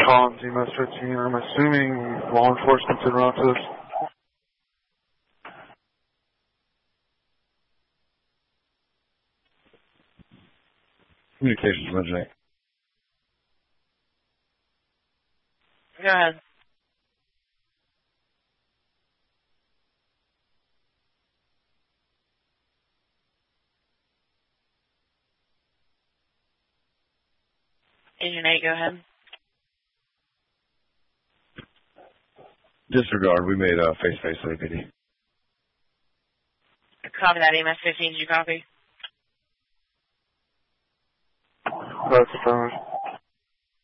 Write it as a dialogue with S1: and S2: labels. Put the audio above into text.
S1: Collins, EMS 15. I'm assuming law enforcement's en route to this.
S2: Communications originate.
S3: Go ahead. Agent 8, go ahead.
S2: Disregard. We made face-to-face APD.
S3: Copy that. EMS 15, did you copy?
S1: That's affirmative.